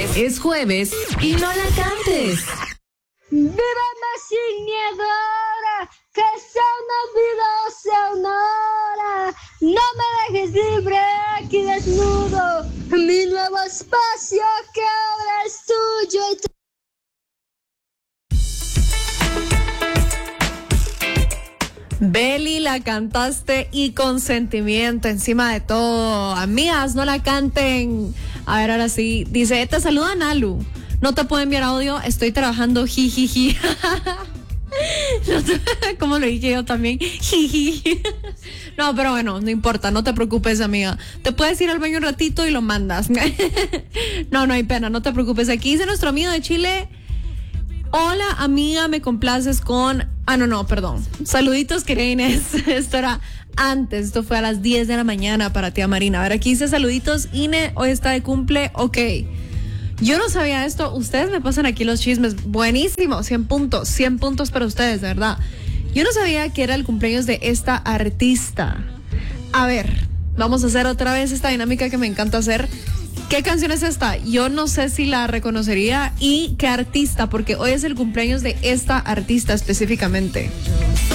Es jueves y no la cantes. Vívame sin miedo ahora, que sea una vida o sea una hora. No me dejes libre aquí desnudo, mi nuevo espacio que ahora es tuyo. Beli, la cantaste y con sentimiento encima de todo. Amigas, no la canten. A ver, ahora sí. Dice, te saluda Nalu. No te puedo enviar audio, estoy trabajando, jijiji. Como lo dije yo también, jiji. No, pero bueno, no importa, no te preocupes, amiga. Te puedes ir al baño un ratito y lo mandas. No hay pena, no te preocupes. Aquí dice nuestro amigo de Chile. Hola, amiga, me complaces con... perdón. Saluditos, querida Inés. Esto era antes, esto fue a las 10 de la mañana para tía Marina. A ver, aquí dice saluditos, Ine, hoy está de cumple, ok. Yo no sabía esto, ustedes me pasan aquí los chismes, buenísimo, 100 puntos para ustedes, de verdad. Yo no sabía que era el cumpleaños de esta artista. A ver, vamos a hacer otra vez esta dinámica que me encanta hacer. ¿Qué canción es esta? Yo no sé si la reconocería y qué artista, porque hoy es el cumpleaños de esta artista específicamente.